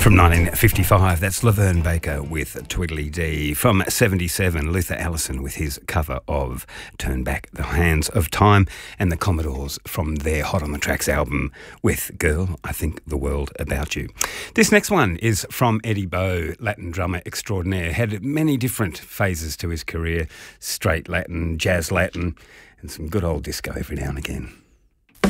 From 1955, that's Laverne Baker with Twiddly Dee. From 77, Luther Allison with his cover of Turn Back the Hands of Time, and the Commodores from their Hot on the Tracks album with Girl, I Think the World About You. This next one is from Eddie Bow, Latin drummer extraordinaire. Had many different phases to his career, straight Latin, jazz Latin, and some good old disco every now and again.